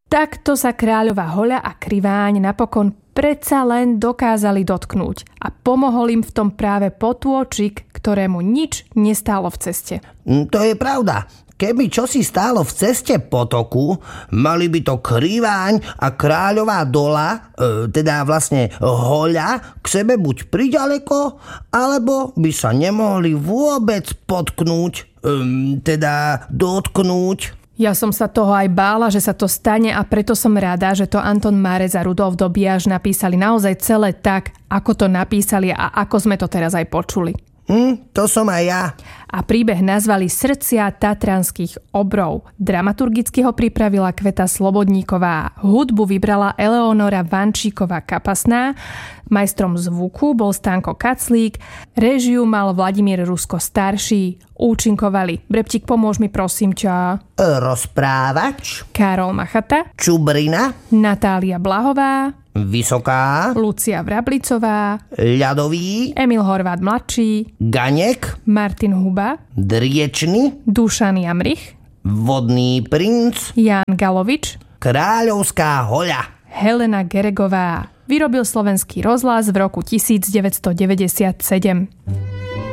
Takto sa kráľová Hoľa a Kriváň napokon predsa len dokázali dotknúť a pomohol im v tom práve potôčik, ktorému nič nestálo v ceste. To je pravda. Keby čosi stálo v ceste potoku, mali by to Kriváň a kráľová Dola, teda vlastne Hoľa, k sebe buď priďaleko, alebo by sa nemohli vôbec potknúť, teda dotknúť. Ja som sa toho aj bála, že sa to stane a preto som rada, že to Anton Márez a Rudolf Dobiaš napísali naozaj celé tak, ako to napísali a ako sme to teraz aj počuli. To som aj ja. A príbeh nazvali Srdcia tatranských obrov. Dramaturgicky ho pripravila Kveta Slobodníková. Hudbu vybrala Eleonora Vančíková-Kapasná. Majstrom zvuku bol Stanko Kaclík. Réžiu mal Vladimír Rusko starší. Účinkovali: Breptík, pomôž mi prosím ťa. Rozprávač. Karol Machata. Čubrina. Natália Blahová. Vysoká. Lucia Vrablicová. Ľadový. Emil Horváth mladší. Ganek. Martin Huba. Driečny. Dušan Jamrich. Vodný princ. Ján Galovič. Kráľovská Hoľa. Helena Geregová. Vyrobil Slovenský rozhlas v roku 1997.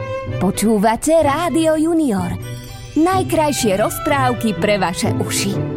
Počúvate Rádio Junior. Najkrajšie rozprávky pre vaše uši.